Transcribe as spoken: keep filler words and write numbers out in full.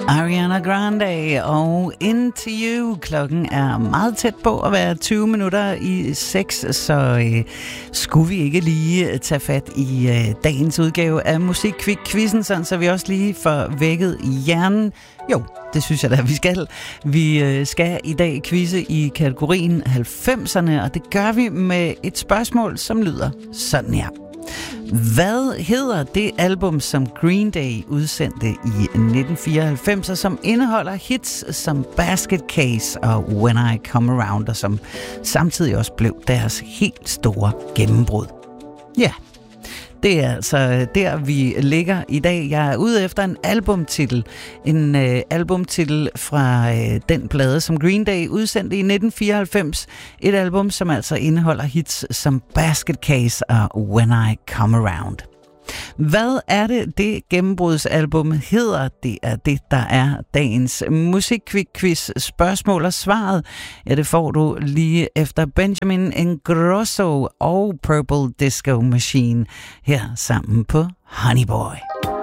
Ariana Grande og Into You. Klokken er meget tæt på at være tyve minutter i seks, så øh, skulle vi ikke lige tage fat i øh, dagens udgave af Musikquizzen, sådan så vi også lige får vækket hjernen. Jo, det synes jeg da, vi skal. Vi øh, skal i dag quizze i kategorien halvfemserne, og det gør vi med et spørgsmål, som lyder sådan her. Hvad hedder det album, som Green Day udsendte i nitten fireoghalvfems, og som indeholder hits som Basket Case og When I Come Around, og som samtidig også blev deres helt store gennembrud? Ja, det er altså der, vi ligger i dag. Jeg er ude efter en albumtitel. En øh, albumtitel fra øh, den plade, som Green Day udsendte i nitten fireoghalvfems. Et album, som altså indeholder hits som Basket Case og When I Come Around. Hvad er det, det gennembrudsalbum hedder? Det er det, der er dagens musikquiz spørgsmål, og svaret, ja, det får du lige efter Benjamin Ingrosso og Purple Disco Machine her sammen på Honey Boy.